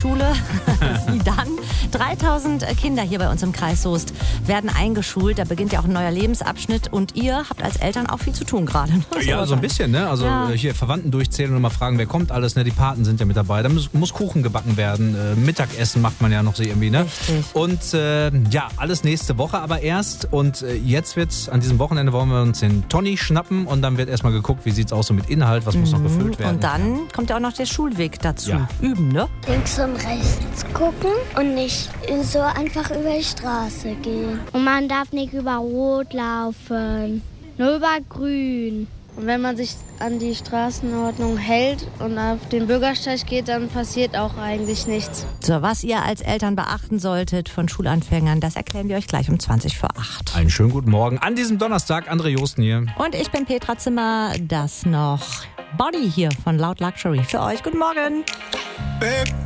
Schule. Wie dann? 3000 Kinder hier bei uns im Kreis Soest werden eingeschult. Da beginnt ja auch ein neuer Lebensabschnitt. Und ihr habt als Eltern auch viel zu tun gerade. Ja, so ein bisschen, ne? Also hier Verwandten durchzählen und mal fragen, wer kommt alles, ne? Die Paten sind ja mit dabei. Da muss Kuchen gebacken werden. Mittagessen macht man ja noch so irgendwie, ne? Richtig. Und alles nächste Woche aber erst. Und jetzt an diesem Wochenende wollen wir uns den Toni schnappen und dann wird erstmal geguckt, wie sieht's aus so mit Inhalt, was muss noch gefüllt werden. Und dann kommt ja auch noch der Schulweg dazu. Ja. Üben, ne? Links und rechts gucken und nicht so einfach über die Straße gehen. Und man darf nicht über Rot laufen, nur über Grün. Und wenn man sich an die Straßenordnung hält und auf den Bürgersteig geht, dann passiert auch eigentlich nichts. So, was ihr als Eltern beachten solltet von Schulanfängern, das erklären wir euch gleich um 20:08. Einen schönen guten Morgen an diesem Donnerstag. André Josten hier. Und ich bin Petra Zimmer. Das noch Body hier von Loud Luxury für euch. Guten Morgen.